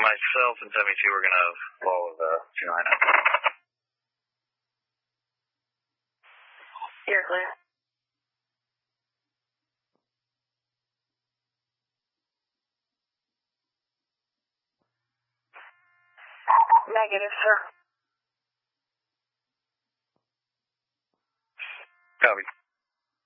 Myself and 72 are going to follow the 29. You're clear. Negative, sir. Copy.